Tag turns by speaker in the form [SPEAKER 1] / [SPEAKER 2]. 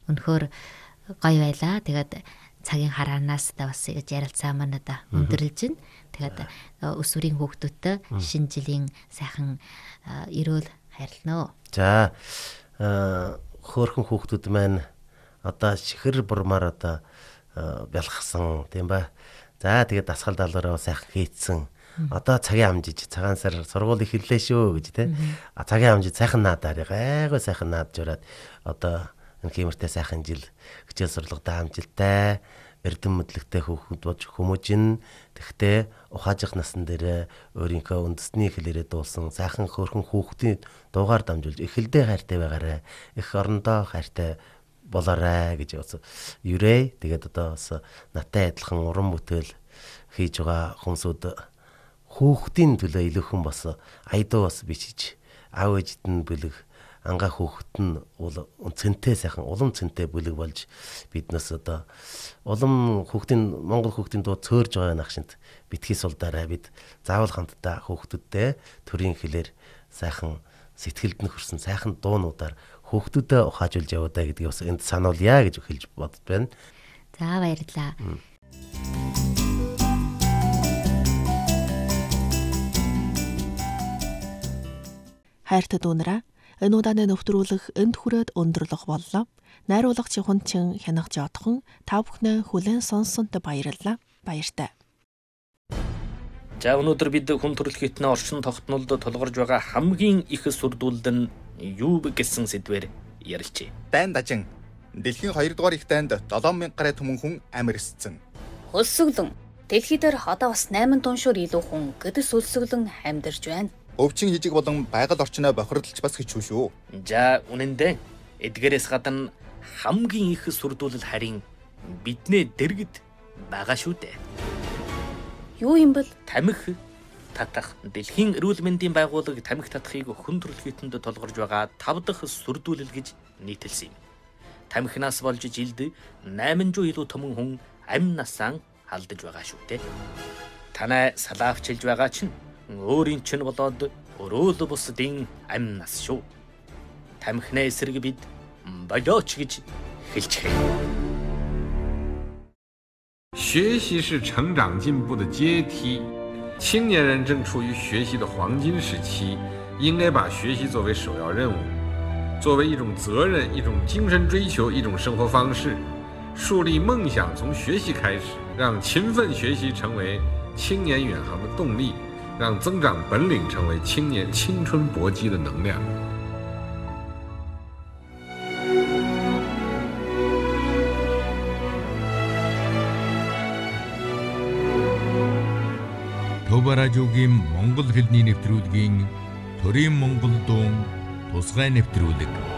[SPEAKER 1] Өнөхөр гоё байлаа. Тэгээд цагийн хараанаас та бас ингэж ярилцаа маань одоо өндөрлж байна. Тэгээд өсвөрийн хүүхдүүдтэй шинэ жилийн сайхан эрүүл хайрлана.
[SPEAKER 2] За хөөрхөн хүүхдүүд маань одоо чихэр бурмаар одоо бялхсан тийм ба. За тэгээд дасгал даалгавраа сайхан хийцэн. Одоо цагийн амжиж цагаан сар сургууль эхэллээ шүү гэж тийм. Цагийн амжиж сайхан наадаар гайгүй сайхан наадж ороод одоо энэ хэмэртэй сайхан жил хичээл сурлагатай амжилттай эрдэм мэдлэгтэй хүүхэд болж хүмүүжин. Тэгтээ ухаажих насан дээр өөрийнхөө үндэсний хэлээрээ дуулсан сайхан хөөрхөн хүүхдийн дуугаар дамжуулж эхэлдээ хайртай байгаарай. Их орондоо хайртай болоорой гэж бас юрээ. Тэгээд одоо бас наттай адилхан уран бүтээл хийж байгаа хүмүүсүүд хүүхдийн төлөө илүүхэн бас аядуу бас бичиж аав ээжид нь бэлэг ангаа хүүхэд нь цэнтэй сайхан улам цэнтэй бүлэг болж биднээс одоо улам хүүхдийн Монгол хүүхдийн дуу цөөрж байгаа нахшинт битгий сулдаарай. Бид заавал хамтдаа хүүхдүүдтэй төрийн хэлээр сайхан сэтгэлд нь хүрсэн сайхан дуунуудаар хүүхдүүдэд ухаажуулж явуудаа гэдгийг бас энд сануулъя гэж хэлж бодд байна.
[SPEAKER 1] За баярлалаа.
[SPEAKER 3] Хайртай дүүнараа энэ удааны нэвтрүүлэг энд хүрээд өндөрлөх боллоо. Найруулагч Хунчин хянагч одхон та бүхнээ хүлээн сонссонтой баярлалаа. Баяртай.
[SPEAKER 4] За өнөөдөр бид хүн төрөлхтний орчин тогтнолд тулгарч байгаа хамгийн их сүрдүүлд нь юу гэсэн сэдвээр ярилцъя.
[SPEAKER 5] Дайн дажин дэлхийн 2 дугаар их дайнд 7000 гаруй түмэн хүн амьдэрсэн.
[SPEAKER 6] Өлсөглөн дэлхий дээр одоо бас 8 тоншоор илүү хүн гэдэс өлсөглөн амьдарч байна.
[SPEAKER 5] Өвчин хижиг болон байгаль орчноо бохирдолч бас хичүү шүү.
[SPEAKER 4] За үнэндээ эдгээрээс гадна хамгийн их сүрдүүлэл харин биднээ дэргэд байгаа шүү дээ.
[SPEAKER 6] Юу юм бол?
[SPEAKER 4] Тамхи татах. Дэлхийн эрүүл мэндийн байгууллага тамхи татахыг хүн төрөлхтөнд тулгарч байгаа 5 дахь сүрдүүлэл гэж нийтэлсэн юм. Тамхинаас болж жилд 800 илүү түмэн хүн амь насаа алдаж байгаа шүү дээ. Танай салаавчилж байгаа чинь өөрийн чинь болоод өрөөл бусдын амь нас шүү. Тамхины эсрэг бид болооч гэж хэлчихье.
[SPEAKER 7] 学习是成长进步的阶梯，青年人正处于学习的黄金时期，应该把学习作为首要任务，作为一种责任、一种精神追求、一种生活方式，树立梦想从学习开始，让勤奋学习成为青年远航的动力，让增长本领成为青年青春搏击的能量。
[SPEAKER 8] Төв радиогийн монгол хэлний нэвтрүүлгийн Төрийн монгол дуун тусгай нэвтрүүлэг